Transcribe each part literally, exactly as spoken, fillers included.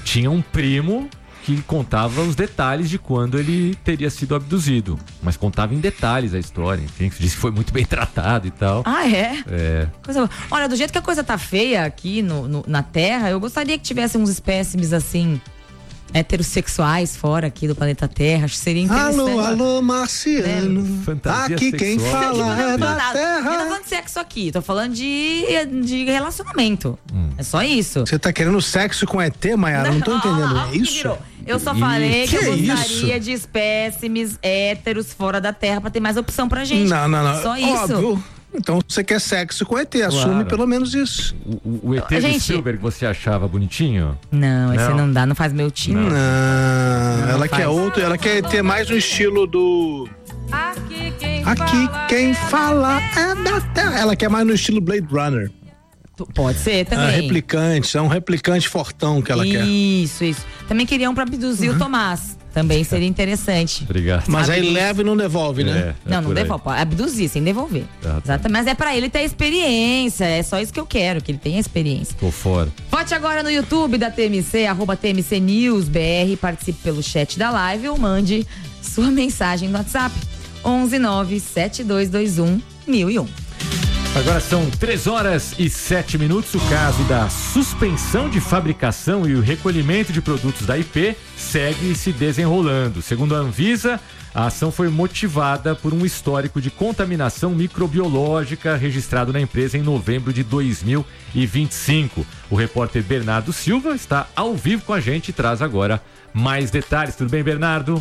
tinha um primo que contava os detalhes de quando ele teria sido abduzido, mas contava em detalhes a história, enfim, disse que foi muito bem tratado e tal. Ah, é? É. Coisa... Olha, do jeito que a coisa tá feia aqui no, no, na Terra, eu gostaria que tivesse uns espécimes assim, heterossexuais fora aqui do planeta Terra, acho que seria interessante. Alô, alô, marciano. É, fantasia aqui quem sexual. fala é da Não Terra. tô falando de sexo aqui, tô falando de, de relacionamento. Hum. É só isso. Você tá querendo sexo com E T, Mayara? Não tô entendendo. Ah, é isso? virou. Eu só falei que, que eu gostaria isso? de espécimes héteros fora da Terra pra ter mais opção pra gente. Não, não, não. Só isso. Óbvio. Então você quer sexo com E T, Claro. assume pelo menos isso. O, o E T Gente... do Spielberg você achava bonitinho? Não, esse Não. não dá, não faz meu time. Não, Não, ela não quer faz. outro, ela quer ter mais no estilo do... Aqui quem Aqui quem fala é da Terra. Ela quer mais no estilo Blade Runner. Pode ser também. Ah, replicante, é um replicante fortão que ela isso, quer. Isso, isso. Também queriam pra abduzir uhum. o Tomás. Também seria interessante. Obrigado. Mas Abduz... aí leva e não devolve, né? É, é não, não por aí. devolve. Pode abduzir, sem devolver. Ah, tá. Exato. Mas é pra ele ter experiência. É só isso que eu quero, que ele tenha experiência. Tô fora. Vote agora no YouTube da T M C, arroba T M C News B R. Participe pelo chat da live ou mande sua mensagem no WhatsApp. onze nove sete dois dois um mil e um. Agora são três horas e sete minutos. O caso da suspensão de fabricação e o recolhimento de produtos da I P segue se desenrolando. Segundo a Anvisa, a ação foi motivada por um histórico de contaminação microbiológica registrado na empresa em novembro de dois mil e vinte e cinco. O repórter Bernardo Silva está ao vivo com a gente e traz agora mais detalhes. Tudo bem, Bernardo?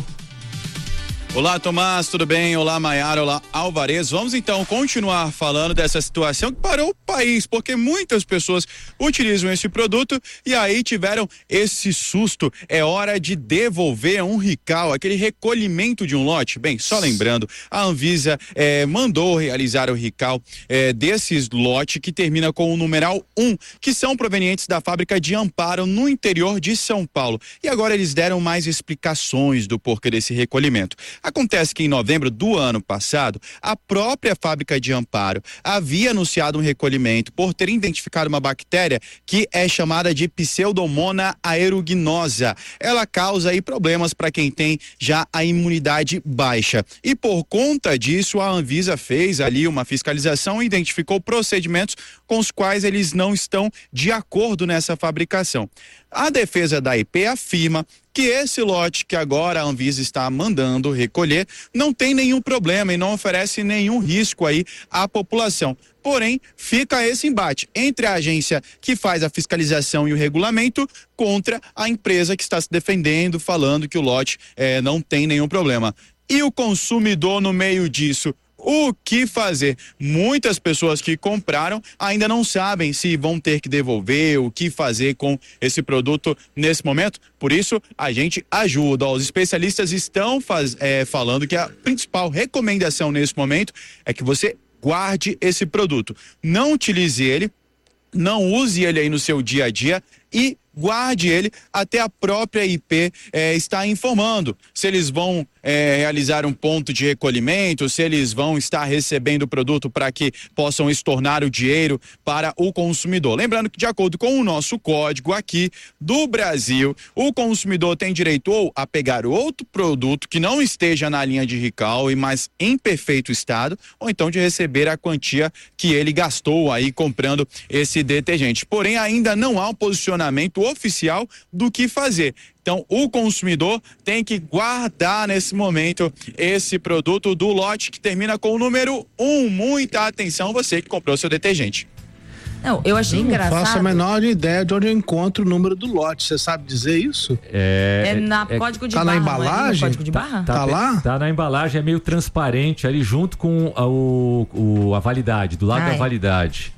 Olá, Tomás, tudo bem? Olá, Mayara, olá, Alvarez. Vamos então continuar falando dessa situação que parou o país, porque muitas pessoas utilizam esse produto e aí tiveram esse susto. É hora de devolver um recall, aquele recolhimento de um lote. Bem, só lembrando, a Anvisa eh, mandou realizar o recall eh, desses lotes que termina com o numeral um, que são provenientes da fábrica de Amparo no interior de São Paulo. E agora eles deram mais explicações do porquê desse recolhimento. Acontece que em novembro do ano passado, a própria fábrica de Amparo havia anunciado um recolhimento por ter identificado uma bactéria que é chamada de Pseudomonas aeruginosa. Ela causa aí problemas para quem tem já a imunidade baixa. E por conta disso, a Anvisa fez ali uma fiscalização e identificou procedimentos com os quais eles não estão de acordo nessa fabricação. A defesa da I P afirma que esse lote que agora a Anvisa está mandando recolher não tem nenhum problema e não oferece nenhum risco aí à população. Porém, fica esse embate entre a agência que faz a fiscalização e o regulamento contra a empresa que está se defendendo, falando que o lote eh, não tem nenhum problema. E o consumidor no meio disso? O que fazer? Muitas pessoas que compraram ainda não sabem se vão ter que devolver, o que fazer com esse produto nesse momento. Por isso, a gente ajuda. Os especialistas estão faz, é, falando que a principal recomendação nesse momento é que você guarde esse produto. Não utilize ele, não use ele aí no seu dia a dia e guarde ele até a própria I P eh, estar informando se eles vão eh, realizar um ponto de recolhimento, se eles vão estar recebendo o produto para que possam estornar o dinheiro para o consumidor. Lembrando que, de acordo com o nosso código aqui do Brasil, o consumidor tem direito ou a pegar outro produto que não esteja na linha de recall e mas em perfeito estado, ou então de receber a quantia que ele gastou aí comprando esse detergente. Porém, ainda não há um posicionamento oficial do que fazer. Então, o consumidor tem que guardar nesse momento esse produto do lote que termina com o número um. Muita atenção, você que comprou seu detergente. Não, eu achei eu não engraçado. Não faço a menor ideia de onde eu encontro o número do lote. Você sabe dizer isso? É, é na é, código de tá barra. Na embalagem? É no código de barra? Tá, tá lá? Tá na embalagem, é meio transparente ali junto com a, o, o, a validade, do lado Ai. da validade.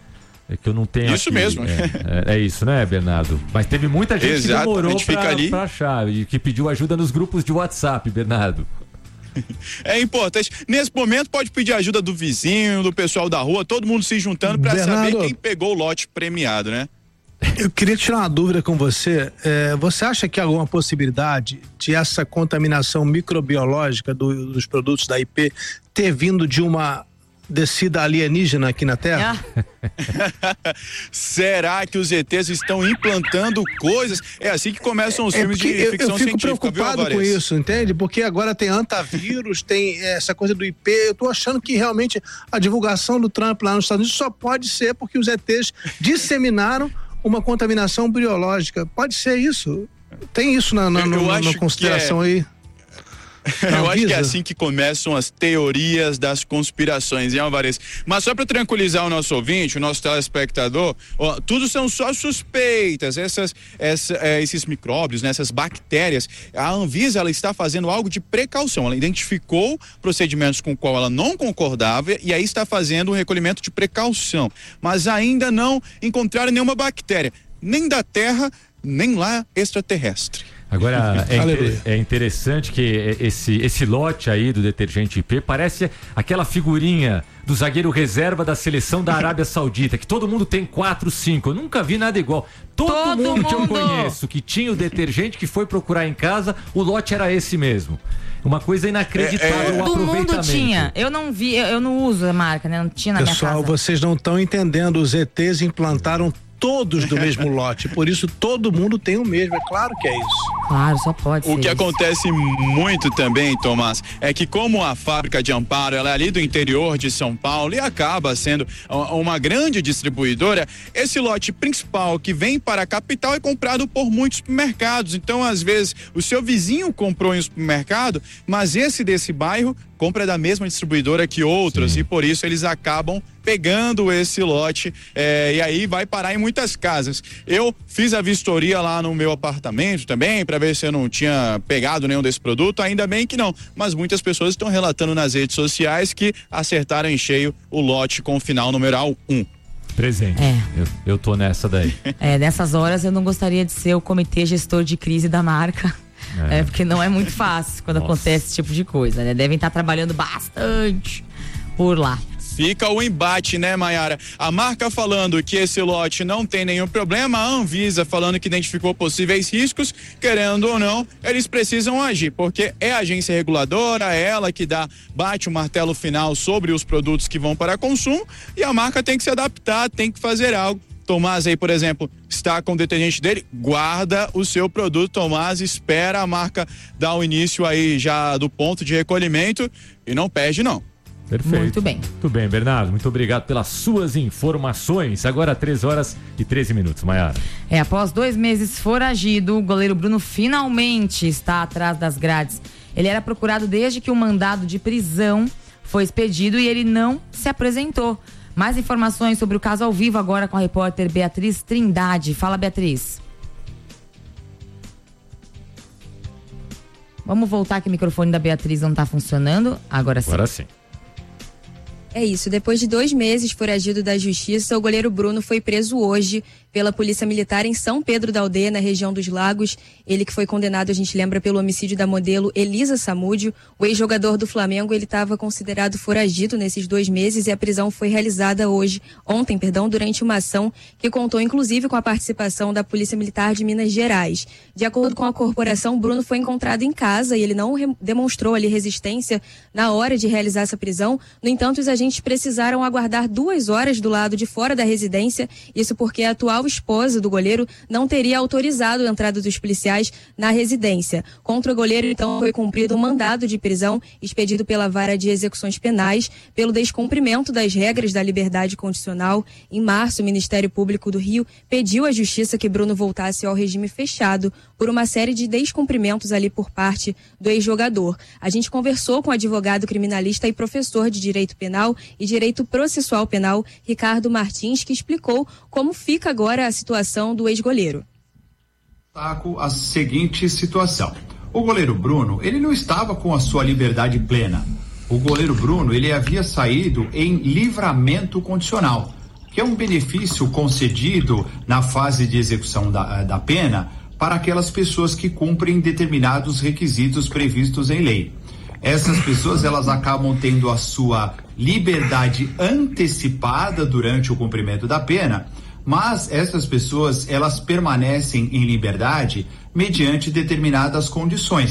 É que eu não tenho Isso aqui, mesmo. É, é, é isso, né, Bernardo? Mas teve muita gente Exato, que demorou pra, ali. pra achar e que pediu ajuda nos grupos de WhatsApp, Bernardo. É importante. Nesse momento pode pedir ajuda do vizinho, do pessoal da rua, todo mundo se juntando para saber quem pegou o lote premiado, né? Eu queria tirar uma dúvida com você. É, você acha que há alguma possibilidade de essa contaminação microbiológica do, dos produtos da I P ter vindo de uma descida alienígena aqui na Terra? Ah. Será que os E Tês estão implantando coisas? É assim que começam os é filmes de eu, ficção eu fico científica, preocupado viu, com isso, entende? Porque agora tem antavírus, tem essa coisa do I P. Eu tô achando que realmente a divulgação do Trump lá nos Estados Unidos só pode ser porque os E Tês disseminaram uma contaminação biológica. Pode ser isso? Tem isso na, na, eu, eu na, na consideração é... aí? Eu acho que é assim que começam as teorias das conspirações, hein, Alvarez? Mas só para tranquilizar o nosso ouvinte, o nosso telespectador, ó, tudo são só suspeitas, essas, essa, é, esses micróbios, né, essas bactérias. A Anvisa, ela está fazendo algo de precaução, ela identificou procedimentos com o qual ela não concordava e aí está fazendo um recolhimento de precaução, mas ainda não encontraram nenhuma bactéria, nem da Terra, nem lá extraterrestre. Agora, é, inter, é interessante que esse, esse lote aí do detergente I P parece aquela figurinha do zagueiro reserva da seleção da Arábia Saudita, que todo mundo tem quatro, cinco. Eu nunca vi nada igual. Todo, todo mundo, mundo que eu conheço que tinha o detergente, que foi procurar em casa, o lote era esse mesmo. Uma coisa inacreditável, é, é, o aproveitamento. Todo mundo tinha. Eu não vi, eu, eu não uso a marca, né? Não tinha na Pessoal, minha casa. Vocês não estão entendendo. Os E Tês implantaram todos do mesmo lote, por isso todo mundo tem o mesmo, é claro que é isso. Claro, só pode ser. O que isso. acontece muito também, Tomás, é que como a fábrica de Amparo, ela é ali do interior de São Paulo e acaba sendo uma grande distribuidora, esse lote principal que vem para a capital é comprado por muitos supermercados, então às vezes o seu vizinho comprou em um supermercado, mas esse desse bairro compra da mesma distribuidora que outros. Sim. E por isso eles acabam pegando esse lote é, e aí vai parar em muitas casas. Eu fiz a vistoria lá no meu apartamento também para ver se eu não tinha pegado nenhum desse produto, ainda bem que não, mas muitas pessoas estão relatando nas redes sociais que acertaram em cheio o lote com o final numeral um. Presente. É. Eu, eu tô nessa daí. É, nessas horas eu não gostaria de ser o comitê gestor de crise da marca. É. É, porque não é muito fácil quando Nossa. acontece esse tipo de coisa, né? Devem estar trabalhando bastante por lá. Fica o embate, né, Maiara? A marca falando que esse lote não tem nenhum problema, a Anvisa falando que identificou possíveis riscos, querendo ou não, eles precisam agir, porque é a agência reguladora, é ela que dá, bate o martelo final sobre os produtos que vão para consumo e a marca tem que se adaptar, tem que fazer algo. Tomás aí, por exemplo, está com o detergente dele, guarda o seu produto, Tomás, espera a marca dar o início aí já do ponto de recolhimento e não perde não. Perfeito. Muito bem. Muito bem, Bernardo, muito obrigado pelas suas informações. Agora três horas e treze minutos, Maiara. É, após dois meses foragido, o goleiro Bruno finalmente está atrás das grades. Ele era procurado desde que o mandado de prisão foi expedido e ele não se apresentou. Mais informações sobre o caso ao vivo agora com a repórter Beatriz Trindade. Fala, Beatriz. Vamos voltar que o microfone da Beatriz não está funcionando. Agora sim. Agora sim. É isso, depois de dois meses foragido da justiça, o goleiro Bruno foi preso hoje pela Polícia Militar em São Pedro da Aldeia, na região dos Lagos. Ele que foi condenado, a gente lembra, pelo homicídio da modelo Elisa Samúdio. O ex-jogador do Flamengo, ele estava considerado foragido nesses dois meses e a prisão foi realizada hoje, ontem, perdão, durante uma ação que contou inclusive com a participação da Polícia Militar de Minas Gerais. De acordo com a corporação, Bruno foi encontrado em casa e ele não re- demonstrou ali resistência na hora de realizar essa prisão. No entanto, os agentes precisaram aguardar duas horas do lado de fora da residência, isso porque a atual esposa do goleiro não teria autorizado a entrada dos policiais na residência. Contra o goleiro, então, foi cumprido um mandado de prisão expedido pela Vara de Execuções Penais pelo descumprimento das regras da liberdade condicional. Em março, o Ministério Público do Rio pediu à Justiça que Bruno voltasse ao regime fechado por uma série de descumprimentos ali por parte do ex-jogador. A gente conversou com o advogado criminalista e professor de Direito Penal e Direito Processual Penal, Ricardo Martins, que explicou como fica agora a situação do ex-goleiro. Destaco a seguinte situação. O goleiro Bruno, ele não estava com a sua liberdade plena. O goleiro Bruno, ele havia saído em livramento condicional, que é um benefício concedido na fase de execução da, da pena para aquelas pessoas que cumprem determinados requisitos previstos em lei. Essas pessoas, elas acabam tendo a sua liberdade antecipada durante o cumprimento da pena, mas essas pessoas, elas permanecem em liberdade mediante determinadas condições.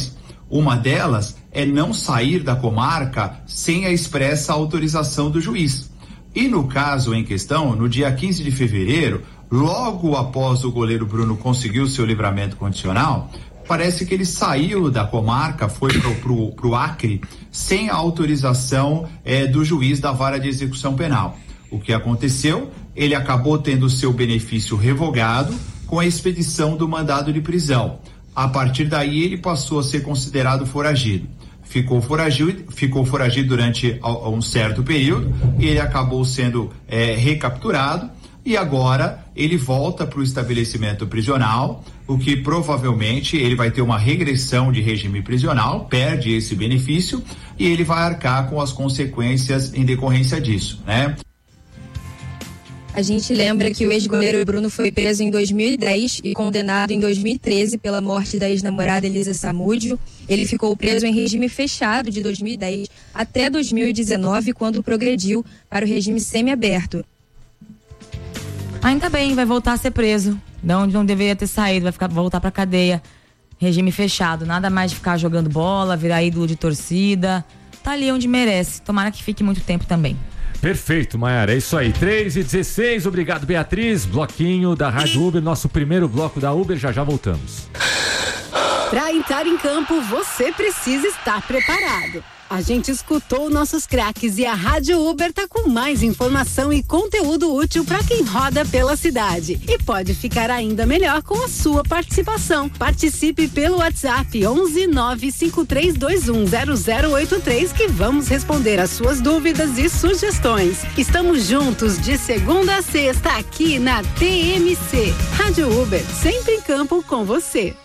Uma delas é não sair da comarca sem a expressa autorização do juiz. E no caso em questão, no dia quinze de fevereiro, logo após o goleiro Bruno conseguir o seu livramento condicional, parece que ele saiu da comarca, foi para o Acre, sem a autorização eh, do juiz da vara de execução penal. O que aconteceu? Ele acabou tendo seu benefício revogado com a expedição do mandado de prisão. A partir daí, ele passou a ser considerado foragido. Ficou foragido, ficou foragido durante um certo período, ele acabou sendo é, recapturado e agora ele volta para o estabelecimento prisional, o que provavelmente ele vai ter uma regressão de regime prisional, perde esse benefício e ele vai arcar com as consequências em decorrência disso, né? A gente lembra que o ex-goleiro Bruno foi preso em dois mil e dez e condenado em dois mil e treze pela morte da ex-namorada Elisa Samúdio. Ele ficou preso em regime fechado de dois mil e dez até dois mil e dezenove, quando progrediu para o regime semiaberto. Ainda bem, vai voltar a ser preso. De onde não deveria ter saído, vai ficar, voltar pra cadeia. Regime fechado, nada mais de ficar jogando bola, virar ídolo de torcida. Tá ali onde merece. Tomara que fique muito tempo também. Perfeito, Maiara, é isso aí. três e dezesseis, obrigado, Beatriz. Bloquinho da Rádio Uber, nosso primeiro bloco da Uber, já já voltamos. Para entrar em campo, você precisa estar preparado. A gente escutou nossos craques e a Rádio Uber tá com mais informação e conteúdo útil para quem roda pela cidade. E pode ficar ainda melhor com a sua participação. Participe pelo WhatsApp onze nove cinco três dois um zero zero oito três que vamos responder as suas dúvidas e sugestões. Estamos juntos de segunda a sexta aqui na T M C. Rádio Uber, sempre em campo com você.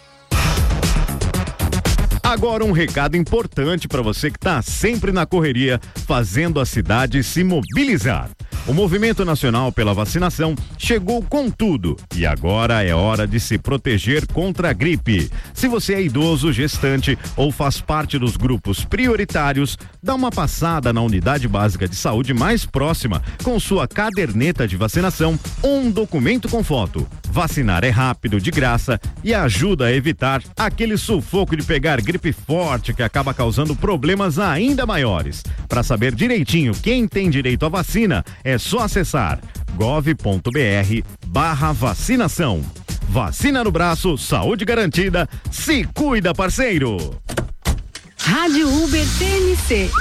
Agora um recado importante para você que está sempre na correria, fazendo a cidade se mobilizar. O Movimento Nacional pela Vacinação chegou com tudo e agora é hora de se proteger contra a gripe. Se você é idoso, gestante ou faz parte dos grupos prioritários, dá uma passada na unidade básica de saúde mais próxima com sua caderneta de vacinação ou um documento com foto. Vacinar é rápido, de graça e ajuda a evitar aquele sufoco de pegar gripe forte que acaba causando problemas ainda maiores. Para saber direitinho quem tem direito à vacina, é só acessar gov.br barra vacinação. Vacina no braço, saúde garantida, se cuida, parceiro. Rádio Uber T M C.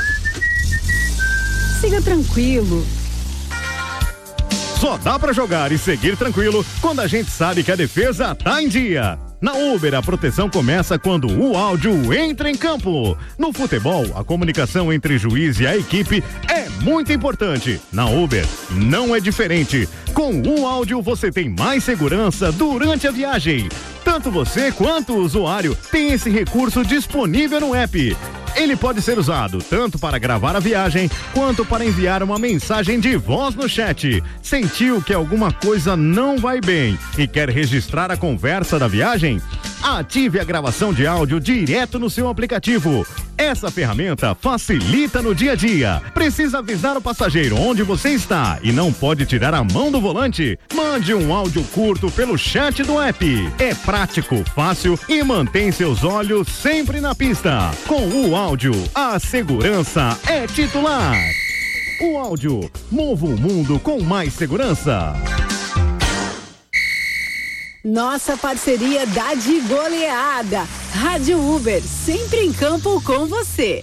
Siga tranquilo. Só dá pra jogar e seguir tranquilo quando a gente sabe que a defesa tá em dia. Na Uber, a proteção começa quando o áudio entra em campo. No futebol, a comunicação entre juiz e a equipe é muito importante. Na Uber, não é diferente. Com o áudio, você tem mais segurança durante a viagem. Tanto você quanto o usuário tem esse recurso disponível no app. Ele pode ser usado tanto para gravar a viagem, quanto para enviar uma mensagem de voz no chat. Sentiu que alguma coisa não vai bem e quer registrar a conversa da viagem? Ative a gravação de áudio direto no seu aplicativo. Essa ferramenta facilita no dia a dia. Precisa avisar o passageiro onde você está e não pode tirar a mão do volante? Mande um áudio curto pelo chat do app. É prático, fácil e mantém seus olhos sempre na pista. Com o áudio, a segurança é titular. O áudio, mova o mundo com mais segurança. Nossa parceria dá de goleada. Rádio Uber, sempre em campo com você.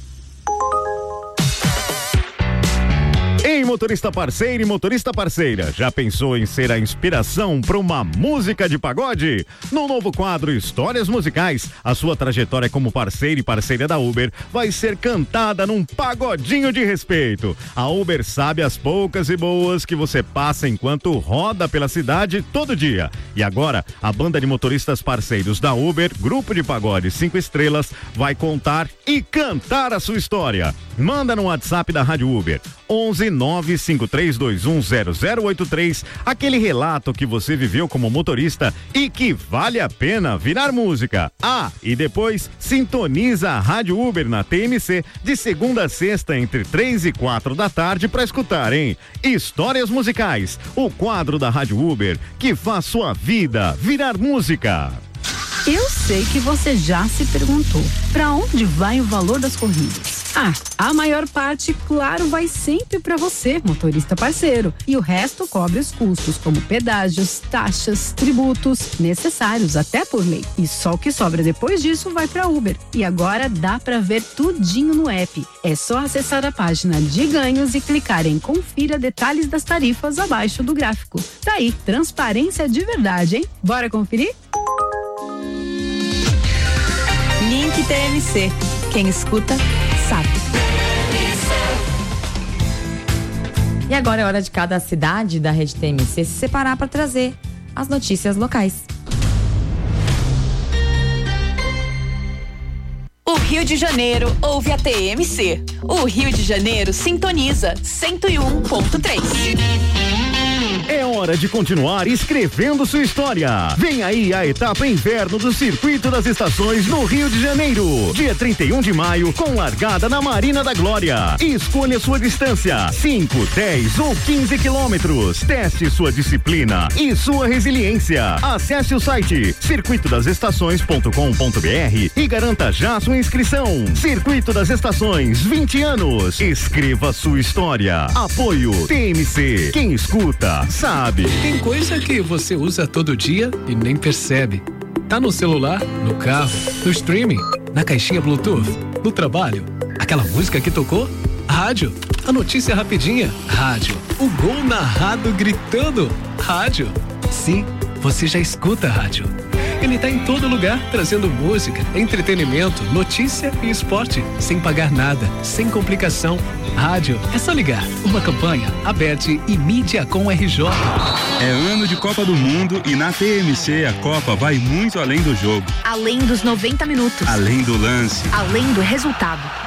Ei, motorista parceiro e motorista parceira, já pensou em ser a inspiração para uma música de pagode? No novo quadro Histórias Musicais, a sua trajetória como parceiro e parceira da Uber vai ser cantada num pagodinho de respeito. A Uber sabe as poucas e boas que você passa enquanto roda pela cidade todo dia. E agora, a banda de motoristas parceiros da Uber, Grupo de Pagode cinco Estrelas, vai contar e cantar a sua história. Manda no WhatsApp da Rádio Uber, onze nove cinco três dois um zero zero oito três, aquele relato que você viveu como motorista e que vale a pena virar música. Ah, e depois sintoniza a Rádio Uber na T M C de segunda a sexta entre três e quatro da tarde para escutar, hein? Histórias Musicais, o quadro da Rádio Uber que faz sua vida virar música. Eu sei que você já se perguntou, para onde vai o valor das corridas? Ah, a maior parte, claro, vai sempre para você, motorista parceiro. E o resto cobre os custos, como pedágios, taxas, tributos, necessários até por lei. E só o que sobra depois disso vai para Uber. E agora dá para ver tudinho no app. É só acessar a página de ganhos e clicar em confira detalhes das tarifas abaixo do gráfico. Tá aí, transparência de verdade, hein? Bora conferir? Link T M C. Quem escuta, sabe. E agora é hora de cada cidade da rede T M C se separar para trazer as notícias locais. O Rio de Janeiro ouve a T M C. O Rio de Janeiro sintoniza cento e um ponto três. É hora de continuar escrevendo sua história. Vem aí a etapa inverno do Circuito das Estações no Rio de Janeiro. Dia trinta e um de maio, com largada na Marina da Glória. Escolha sua distância, cinco, dez ou quinze quilômetros. Teste sua disciplina e sua resiliência. Acesse o site circuito das estações ponto com ponto br e garanta já sua inscrição. Circuito das Estações, vinte anos. Escreva sua história. Apoio T M C. Quem escuta, sabe. Tem coisa que você usa todo dia e nem percebe. Tá no celular, no carro, no streaming, na caixinha Bluetooth, no trabalho. Aquela música que tocou? Rádio. A notícia rapidinha? Rádio. O gol narrado gritando? Rádio. Sim, você já escuta rádio. Ele tá em todo lugar, trazendo música, entretenimento, notícia e esporte, sem pagar nada, sem complicação. Rádio, é só ligar. Uma campanha, Aberte e Mídia com R J. É ano de Copa do Mundo e na T M C a Copa vai muito além do jogo. Além dos noventa minutos. Além do lance. Além do resultado.